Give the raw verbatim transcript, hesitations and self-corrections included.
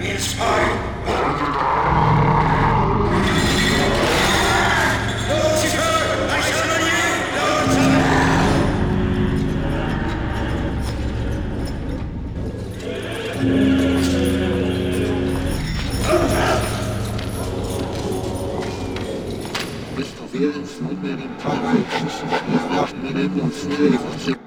It's fine. Lucifer, I summon you, Lucifer! Bist du während von mir im Teil, zwischen den Nerven und Schnee